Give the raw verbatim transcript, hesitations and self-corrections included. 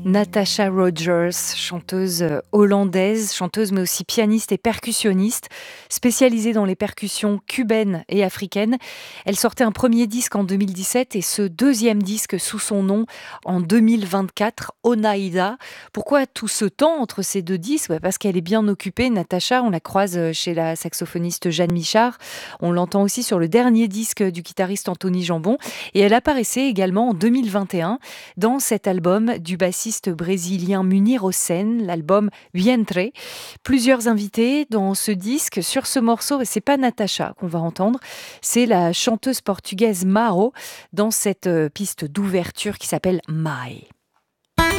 Natasha Rogers, chanteuse euh, hollandaise, chanteuse mais aussi pianiste et percussionniste, spécialisée dans les percussions cubaines et africaines. Elle sortait un premier disque en deux mille dix-sept et ce deuxième disque sous son nom en deux mille vingt-quatre, Onaida. Pourquoi tout ce temps entre ces deux disques? Bah, Parce qu'elle est bien occupée, Natacha. On la croise euh, chez la saxophoniste Jeanne Michard. On l'entend aussi sur le dernier disque du guitariste Anthony Jambon. Et elle apparaissait également en deux mille vingt et un dans cet album du bassiste brésilien Munir Osen, l'album Vientre. Plusieurs invités dans ce disque. Sur ce morceau, c'est pas Natacha qu'on va entendre, c'est la chanteuse portugaise Maro dans cette euh, piste d'ouverture qui s'appelle Mai.